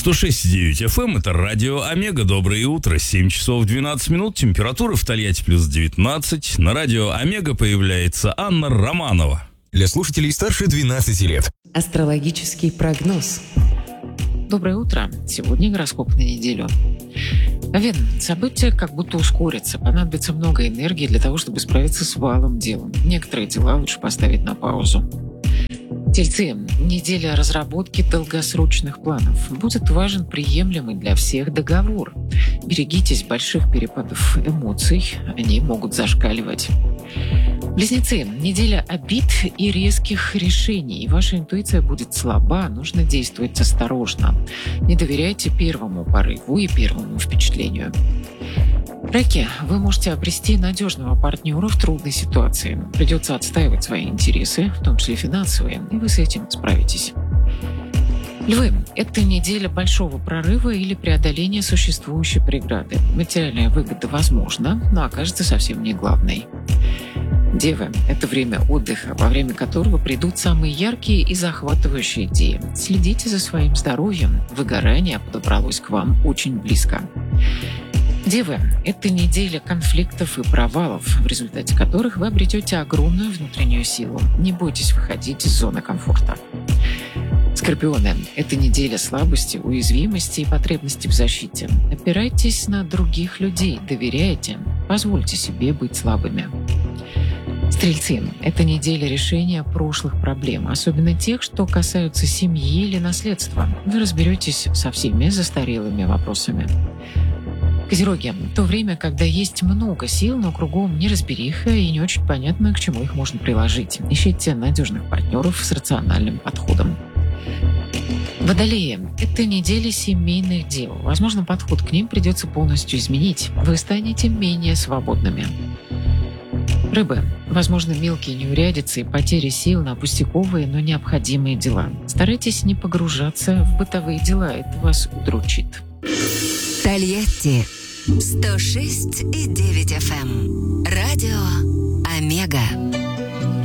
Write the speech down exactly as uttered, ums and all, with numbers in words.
сто шесть и девять эф эм, это радио Омега. Доброе утро, семь часов двенадцать минут, температура в Тольятти плюс девятнадцать. На радио Омега появляется Анна Романова. Для слушателей старше двенадцати лет. Астрологический прогноз. Доброе утро. Сегодня гороскоп на неделю. Овен, события как будто ускорятся. Понадобится много энергии для того, чтобы справиться с валом дел. Некоторые дела лучше поставить на паузу. Тельцы, неделя разработки долгосрочных планов. Будет важен приемлемый для всех договор. Берегитесь больших перепадов эмоций, они могут зашкаливать. Близнецы, неделя обид и резких решений. Ваша интуиция будет слаба, нужно действовать осторожно. Не доверяйте первому порыву и первому впечатлению. Раки, вы можете обрести надежного партнера в трудной ситуации. Придется отстаивать свои интересы, в том числе финансовые, и вы с этим справитесь. Львы, это неделя большого прорыва или преодоления существующей преграды. Материальная выгода возможна, но окажется совсем не главной. Девы, это время отдыха, во время которого придут самые яркие и захватывающие идеи. Следите за своим здоровьем, выгорание подобралось к вам очень близко. Девы, это неделя конфликтов и провалов, в результате которых вы обретете огромную внутреннюю силу. Не бойтесь выходить из зоны комфорта. Скорпионы, это неделя слабости, уязвимости и потребности в защите. Опирайтесь на других людей, доверяйте, позвольте себе быть слабыми. Стрельцы, это неделя решения прошлых проблем, особенно тех, что касаются семьи или наследства. Вы разберетесь со всеми застарелыми вопросами. Козероги, то время, когда есть много сил, но кругом неразбериха и не очень понятно, к чему их можно приложить. Ищите надежных партнеров с рациональным подходом. Водолеи – это неделя семейных дел. Возможно, подход к ним придется полностью изменить. Вы станете менее свободными. Рыбы. Возможно, мелкие неурядицы и потери сил на пустяковые, но необходимые дела. Старайтесь не погружаться в бытовые дела, это вас удручит. Тольятти сто шесть и девять эф эм. Радио Омега.